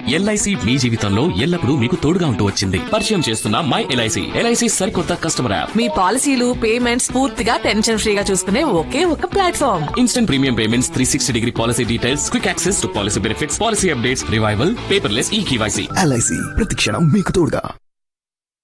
LIC మీ జీవితంలో ఎల్లప్పుడూ మీకు తోడుగా ఉంటూ వచ్చింది. పరిచయం చేస్తున్న మై ఎల్ఐసి. ఎల్ఐసి సరికొత్త కస్టమర్ యాప్. మీ పాలసీలు పేమెంట్స్ పూర్తిగా టెన్షన్ ఫ్రీగా చూసుకునే ఒకే ఒక platform. Instant premium payments, 360-degree policy details, quick access to policy benefits, policy updates, revival, paperless ఈ కేవైసీ. ఎల్ఐసి ప్రతి క్షణం మీకు తోడుగా.